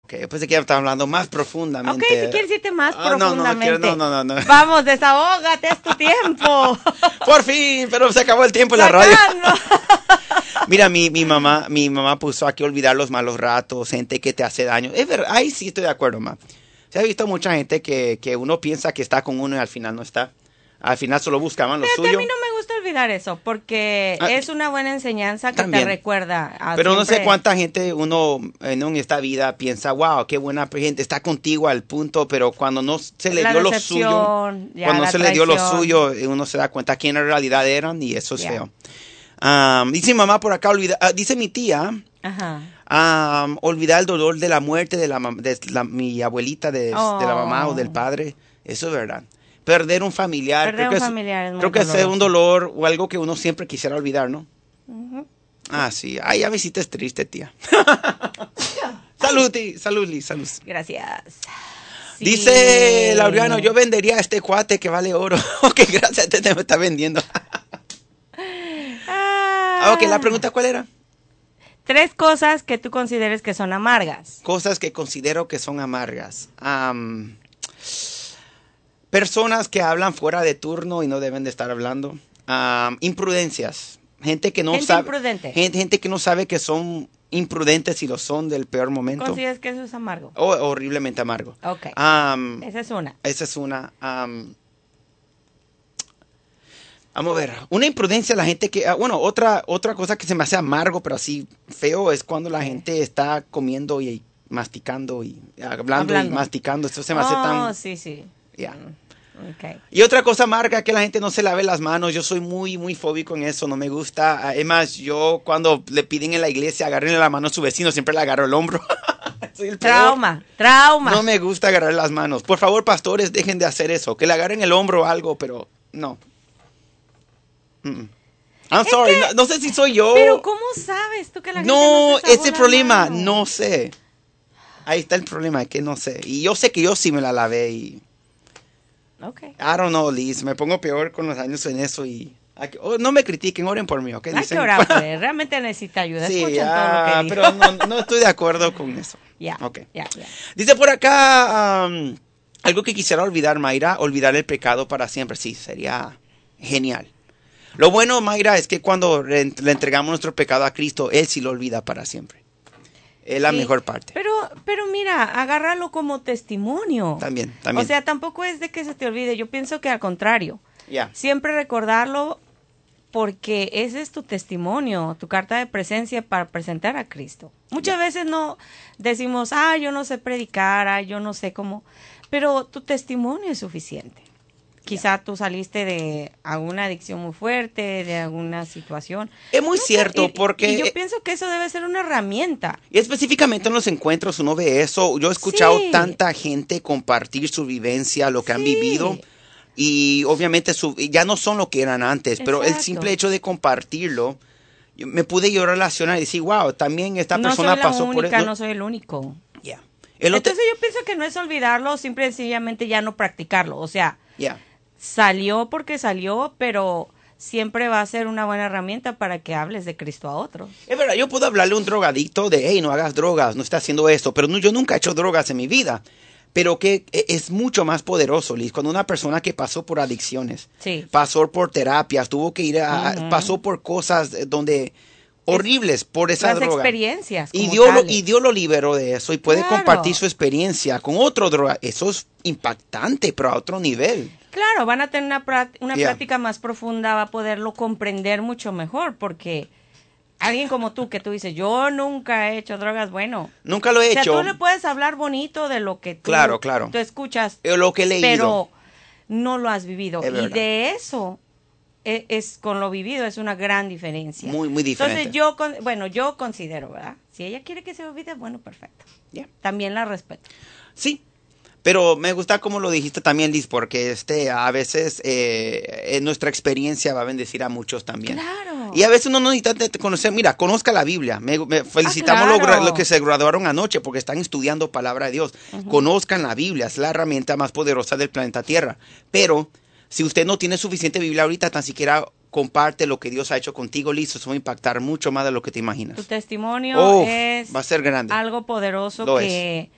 Okay, yo pensé que estaba hablando más profundamente. Ok, si quieres irte más profundamente. No. Vamos, desahógate, es tu tiempo. Por fin, pero se acabó el tiempo en la radio. Mira, mi mamá puso aquí olvidar los malos ratos, gente que te hace daño. Es verdad, ahí sí estoy de acuerdo, ma. Se ha visto mucha gente que uno piensa que está con uno y al final no está. Al final solo buscaban lo Fíjate, suyo. a mí no me gusta olvidar eso, porque es una buena enseñanza que también te recuerda. Pero no siempre... sé cuánta gente uno en esta vida piensa, wow, qué buena gente, está contigo al punto, pero cuando no se le dio lo suyo, cuando no se le dio lo suyo, uno se da cuenta quién en realidad eran y eso es feo. Dice mi mamá por acá, dice mi tía, olvidar el dolor de la muerte de mi abuelita, de la mamá o del padre, eso es verdad. Perder un familiar. Creo que es un dolor o algo que uno siempre quisiera olvidar, ¿no? Sí. Ay, a veces es triste, tía. Salud, Liz, salud. Gracias. Sí. Dice Laureano, yo vendería a este cuate que vale oro. Ok, gracias, te me está vendiendo. Ok, la pregunta, ¿cuál era? 3 cosas que tú consideres que son amargas. Cosas que considero que son amargas. Personas que hablan fuera de turno y no deben de estar hablando. Imprudencias. Gente que no sabe. Imprudente. Gente que no sabe que son imprudentes y lo son del peor momento. ¿Consideras que eso es amargo? Horriblemente amargo. Ok. Esa es una. Vamos a ver. Una imprudencia, la gente que... otra cosa que se me hace amargo, pero así feo, es cuando la gente está comiendo y masticando y hablando y masticando. Esto se me hace tan... sí. Yeah. Okay. Y otra cosa amarga, que la gente no se lave las manos. Yo soy muy, muy fóbico en eso, no me gusta. Además, yo cuando le piden en la iglesia agarren la mano a su vecino, siempre le agarro el hombro. Soy el trauma. No me gusta agarrar las manos. Por favor, pastores, dejen de hacer eso. Que le agarren el hombro o algo, pero no. I'm sorry, no sé si soy yo. Pero ¿cómo sabes tú que la gente no se ese es el problema, no sé. Ahí está el problema, que no sé. Y yo sé que yo sí me la lavé y... Okay. I don't know, Liz. Me pongo peor con los años en eso y... no me critiquen, oren por mí, ¿ok? Hay que orar, pues. Realmente necesita ayuda. Sí, escuchen todo lo que dijo. Pero no estoy de acuerdo con eso. Ya. Dice por acá, algo que quisiera olvidar, Mayra, olvidar el pecado para siempre. Sí, sería genial. Lo bueno, Mayra, es que cuando le entregamos nuestro pecado a Cristo, Él sí lo olvida para siempre. Es la mejor parte. Pero mira, agárralo como testimonio. También. O sea, tampoco es de que se te olvide. Yo pienso que al contrario. Siempre recordarlo porque ese es tu testimonio, tu carta de presencia para presentar a Cristo. Muchas veces no decimos, yo no sé predicar, yo no sé cómo. Pero tu testimonio es suficiente. Quizá tú saliste de alguna adicción muy fuerte, de alguna situación. Es muy cierto, porque... Y yo pienso que eso debe ser una herramienta. Y específicamente en los encuentros uno ve eso. Yo he escuchado tanta gente compartir su vivencia, lo que han vivido. Y obviamente ya no son lo que eran antes. Pero el simple hecho de compartirlo, me pude yo relacionar y decir, wow, también esta persona pasó por eso. No soy el único. Entonces yo pienso que no es olvidarlo, simple y sencillamente ya no practicarlo. O sea... Salió porque salió, pero siempre va a ser una buena herramienta para que hables de Cristo a otros. Es verdad, yo puedo hablarle a un drogadicto de, hey, no hagas drogas, no estás haciendo esto, pero yo nunca he hecho drogas en mi vida. Pero que es mucho más poderoso, Liz, cuando una persona que pasó por adicciones, pasó por terapias, tuvo que ir pasó por cosas donde... horribles por esa droga. Las experiencias. Y Dios lo liberó de eso y puede compartir su experiencia con otro droga. Eso es impactante, pero a otro nivel. Claro, van a tener una práctica más profunda, va a poderlo comprender mucho mejor, porque alguien como tú, que tú dices, yo nunca he hecho drogas, bueno. Nunca lo he hecho. O sea, tú le puedes hablar bonito de lo que tú, tú escuchas. Lo que he leído. Pero no lo has vivido. Y de eso... con lo vivido es una gran diferencia. Muy, muy diferente. Entonces yo considero, ¿verdad? Si ella quiere que se olvide, bueno, perfecto. También la respeto. Sí, pero me gusta como lo dijiste también, Liz, porque a veces nuestra experiencia va a bendecir a muchos también. Claro. Y a veces uno no necesita conocer, mira, conozca la Biblia. Felicitamos los que se graduaron anoche porque están estudiando palabra de Dios. Conozcan la Biblia, es la herramienta más poderosa del planeta Tierra. Pero... si usted no tiene suficiente Biblia ahorita, tan siquiera comparte lo que Dios ha hecho contigo, listo. Eso va a impactar mucho más de lo que te imaginas. Tu testimonio es va a ser grande. Algo poderoso